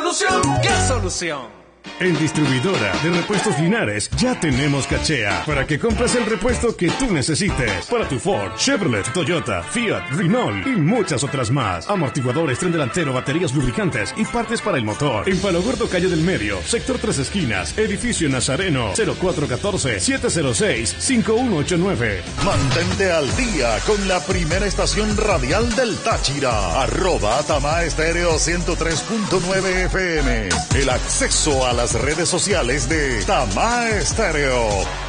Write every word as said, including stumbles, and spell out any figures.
solución? ¿Qué solución? En Distribuidora de Repuestos Linares ya tenemos cachea para que compres el repuesto que tú necesites para tu Ford, Chevrolet, Toyota, Fiat, Renault y muchas otras más. Amortiguadores, tren delantero, baterías, lubricantes y partes para el motor. En Palo Gordo, Calle del Medio, Sector Tres Esquinas, Edificio Nazareno, cero cuatro uno cuatro, siete cero seis, cinco uno ocho nueve. Mantente al día con la primera estación radial del Táchira. Arroba Tamá Estéreo ciento tres punto nueve F M. El acceso a las redes sociales de Tamá Estéreo.